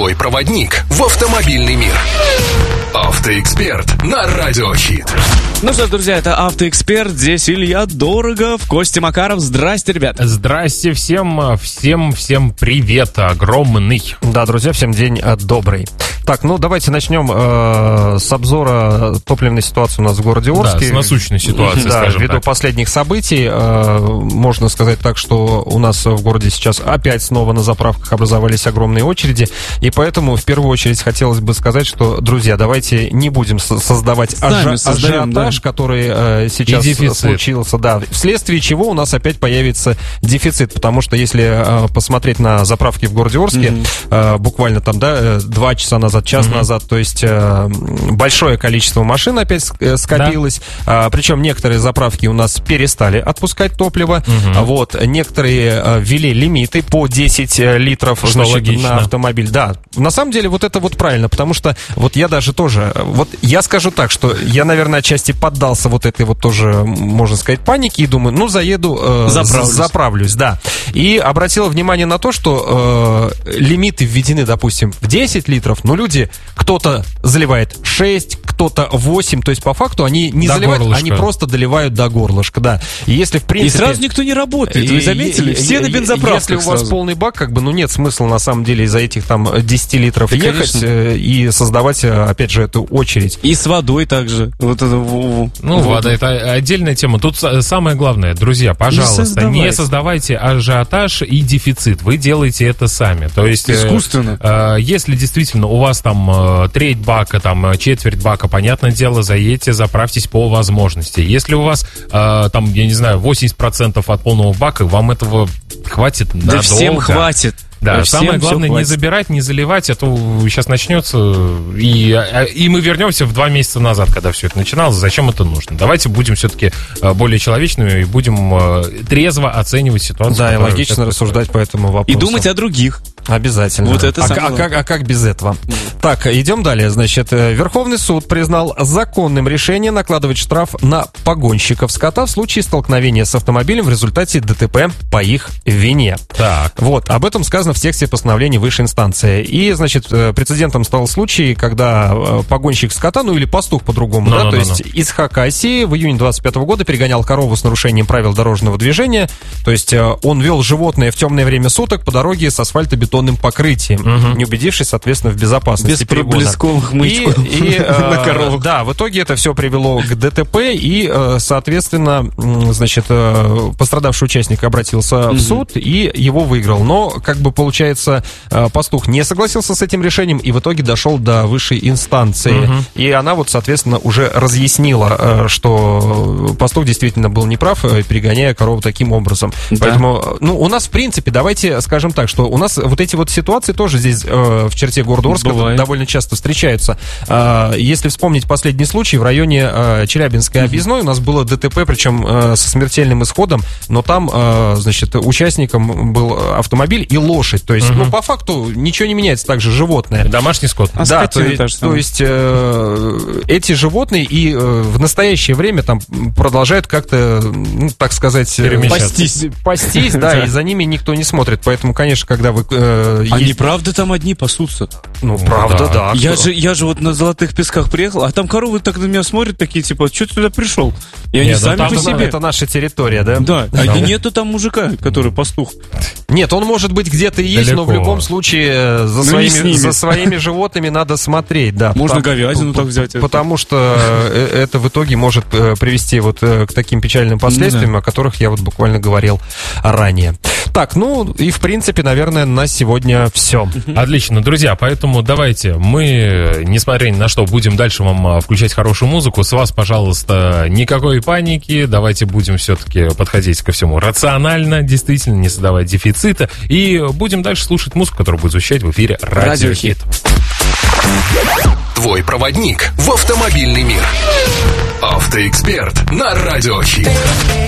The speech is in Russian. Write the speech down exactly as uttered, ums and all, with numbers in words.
Твой проводник в автомобильный мир. Автоэксперт на Радио Хит. Ну что ж, друзья, это Автоэксперт. Здесь Илья Дорогов, Костя Макаров. Здрасте, ребят. Здрасте всем, всем, всем привет огромный. Да, друзья, всем день добрый. Так, ну давайте начнем э, с обзора топливной ситуации у нас в городе Орске. Да, с насущной ситуации, да, скажем ввиду так. последних событий, э, можно сказать так, что у нас в городе сейчас опять снова на заправках образовались огромные очереди, и поэтому в первую очередь хотелось бы сказать, что, друзья, давайте не будем создавать ажи- создаем, ажиотаж, да. который э, сейчас случился, да, вследствие чего у нас опять появится дефицит, потому что если э, посмотреть на заправки в городе Орске, mm-hmm. э, буквально там, да, два часа назад, час mm-hmm. назад, то есть э, большое количество машин опять скопилось, да. а, причем некоторые заправки у нас перестали отпускать топливо, mm-hmm. вот, некоторые э, ввели лимиты по десять литров, значит, на автомобиль. Да, на самом деле вот это вот правильно, потому что вот я даже тоже, вот я скажу так, что я, наверное, отчасти поддался вот этой вот тоже, можно сказать, панике и думаю, ну, заеду, э, заправлюсь. заправлюсь, да. И обратил внимание на то, что э, лимиты введены, допустим, в десять литров, но люди, кто-то заливает шесть, кто-то восемь, то есть по факту они не до заливают, горлышка. Они просто доливают до горлышка, да. И если в принципе... И сразу никто не работает, вы заметили? И, Все и, на бензоправках. Если у вас сразу. полный бак, как бы, ну, нет смысла на самом деле из-за этих там десять литров да, ехать конечно. И создавать, опять же, эту очередь. И с водой также. Вот это, ну, вода, это отдельная тема. Тут самое главное, друзья, пожалуйста, не, не создавайте ажиотаж и дефицит. Вы делаете это сами. То есть... Искусственно. Э, э, если действительно у вас там э, треть бака, там четверть бака, понятное дело, заедьте, заправьтесь по возможности. Если у вас э, там, я не знаю, восемьдесят процентов от полного бака, вам этого хватит надолго. Да всем хватит. Да, самое главное не забирать, не заливать, а то сейчас начнется, и, и мы вернемся в два месяца назад, когда все это начиналось. Зачем это нужно? Давайте будем все-таки более человечными и будем трезво оценивать ситуацию. Да, и логично рассуждать по этому вопросу. И думать о других. Обязательно. Вот это а, а, как, а как без этого? Mm. Так, идем далее. Значит, Верховный суд признал законным решение накладывать штраф на погонщиков скота в случае столкновения с автомобилем в результате ДТП по их вине. Так. Вот, об этом сказано в тексте постановления высшей инстанции. И, значит, прецедентом стал случай, когда погонщик скота, ну или пастух по-другому, no, да, no, то no, есть no. из Хакасии в июне двадцать пятого года перегонял корову с нарушением правил дорожного движения. То есть он вел животное в темное время суток по дороге с асфальтобетонным покрытием, uh-huh. не убедившись, соответственно, в безопасности без проблесковых маячков на коровах. Да, в итоге это все привело к ДТП, и, соответственно, значит, пострадавший участник обратился uh-huh. в суд, и его выиграл. Но, как бы, получается, пастух не согласился с этим решением, и в итоге дошел до высшей инстанции. Uh-huh. И она, вот, соответственно, уже разъяснила, что пастух действительно был неправ, перегоняя корову таким образом. Да. Поэтому, ну, у нас, в принципе, давайте скажем так, что у нас вот эти вот ситуации тоже здесь э, в черте города Орска Бывает. довольно часто встречаются. Э, если вспомнить последний случай, в районе э, Челябинской объездной у нас было ДТП, причем э, со смертельным исходом, но там, э, значит, участником был автомобиль и лошадь. То есть, uh-huh. ну, по факту ничего не меняется, также животное. Домашний скот. А да, то, то есть э, эти животные и э, в настоящее время там продолжают как-то, ну, так сказать, пастись, пастись, да, и за ними никто не смотрит. Поэтому, конечно, когда вы э, Они есть... правда там одни пасутся? Ну, правда, да. да. Я же, я же вот на Золотых Песках приехал, а там коровы так на меня смотрят, такие, типа, что ты туда пришел? И они Нет, сами по себе. Это наша территория, да? Да, да. А нету там мужика, который пастух. Нет, он может быть где-то и есть, Далеко. но в любом случае за, своими, за своими животными надо смотреть, да. Можно потому, говядину так взять. Потому это. что это в итоге может привести вот к таким печальным последствиям, да. о которых я вот буквально говорил ранее. Так, ну и в принципе, наверное, на сегодня все. Отлично, друзья, поэтому давайте мы, несмотря ни на что, будем дальше вам включать хорошую музыку. С вас, пожалуйста, никакой паники. Давайте будем все-таки подходить ко всему рационально, действительно, не создавать дефицита. И будем дальше слушать музыку, которая будет звучать в эфире Радио Хит. Твой проводник в автомобильный мир. Автоэксперт на Радио Хит.